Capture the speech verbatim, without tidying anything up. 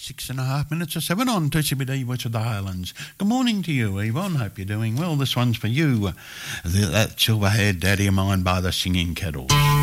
Six and a half minutes or seven on two C B D West of the Highlands. Good morning to you, Yvonne. Hope you're doing well. This one's for you. That silver-haired daddy of mine by the Singing Kettles.